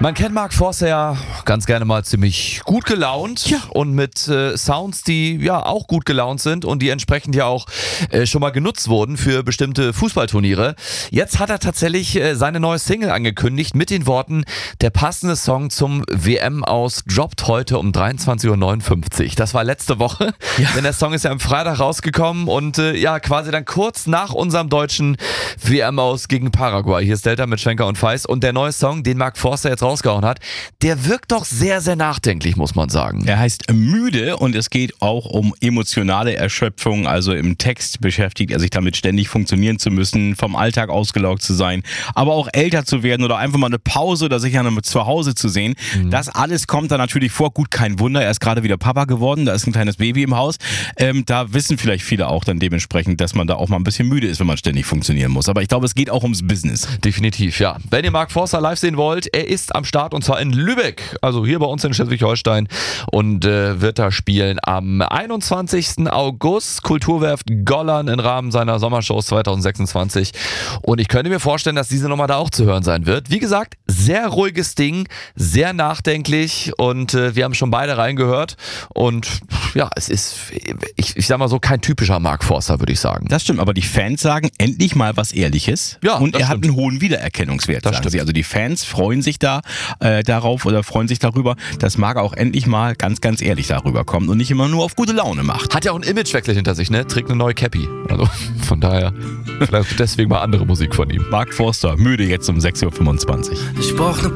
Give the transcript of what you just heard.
Man kennt Mark Forster ja ganz gerne mal ziemlich gut gelaunt und mit Sounds, die ja auch gut gelaunt sind und die entsprechend ja auch schon mal genutzt wurden für bestimmte Fußballturniere. Jetzt hat er tatsächlich seine neue Single angekündigt mit den Worten: Der passende Song zum WM-Aus droppt heute um 23.59 Uhr. Das war letzte Woche, denn der Song ist ja am Freitag rausgekommen und quasi dann kurz nach unserem deutschen WM-Aus gegen Paraguay. Hier ist Delta mit Schenker und Feist und der neue Song, den Mark Forster jetzt rausgehauen hat, der wirkt doch sehr, sehr nachdenklich, muss man sagen. Er heißt Müde und es geht auch um emotionale Erschöpfung. Also im Text beschäftigt er sich damit, ständig funktionieren zu müssen, vom Alltag ausgelaugt zu sein, aber auch älter zu werden oder einfach mal eine Pause oder sich ja noch zu Hause zu sehen. Das alles kommt da natürlich vor. Gut, kein Wunder, er ist gerade wieder Papa geworden, da ist ein kleines Baby im Haus. Da wissen vielleicht viele auch dann dementsprechend, dass man da auch mal ein bisschen müde ist, wenn man ständig funktionieren muss. Aber ich glaube, es geht auch ums Business. Definitiv, ja. Wenn ihr Mark Forster live sehen wollt, er ist am Start und zwar in Lübeck, also hier bei uns in Schleswig-Holstein und wird da spielen am 21. August, Kulturwerft Gollern im Rahmen seiner Sommershows 2026 und ich könnte mir vorstellen, dass diese Nummer da auch zu hören sein wird. Wie gesagt, sehr ruhiges Ding, sehr nachdenklich und wir haben schon beide reingehört und ja, es ist, ich sag mal so, kein typischer Mark Forster, würde ich sagen. Das stimmt, aber die Fans sagen endlich mal was Ehrliches und er hat einen hohen Wiedererkennungswert, sagen sie. Also die Fans freuen sich darauf oder freuen sich darüber, dass Mark auch endlich mal ganz, ganz ehrlich darüber kommt und nicht immer nur auf gute Laune macht. Hat ja auch einen Imagewechsel hinter sich, ne? Trägt eine neue Cappy. Also von daher, vielleicht deswegen mal andere Musik von ihm. Mark Forster, müde jetzt um 6.25 Uhr. Ich brauch